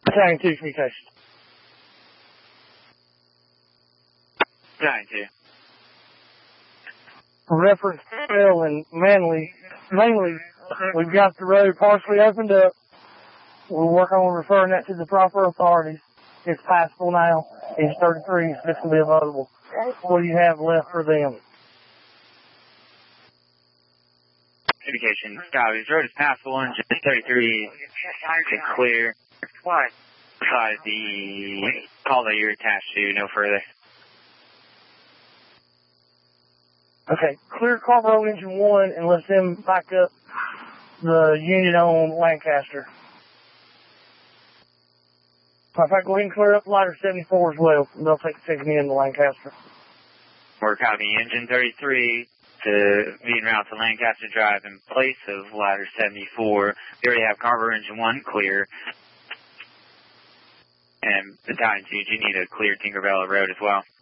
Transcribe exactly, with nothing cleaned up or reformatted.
Battalion two communication. Battalion two. Reference Phil and Manly, mainly, we've got the road partially opened up. We'll work on referring that to the proper authorities. It's passable now. It's thirty-three. This will be available. What do you have left for them? Communication. Scott, this road is passable. Engine thirty-three is clear. Why? Besides the call that you're attached to, no further. Okay, clear Carbo engine one and let them back up the unit on Lancaster. In fact, go ahead and clear up Lighter seventy-four as well. They'll take a second in to Lancaster. We're copying engine thirty-three to be en route to Lancaster Drive in place of Lighter seventy-four. We already have Carver engine one clear. And Battalion two, you need a clear Tinkerbell Road as well.